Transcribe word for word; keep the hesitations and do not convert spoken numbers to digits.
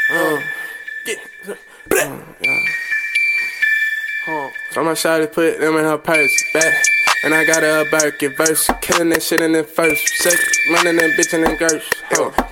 Uh, get, uh, yeah. So my shawty put them in her purse, back. And I got her a Birkin verse, killing that shit in the first. Sex, running and bitchin' and girth. Uh,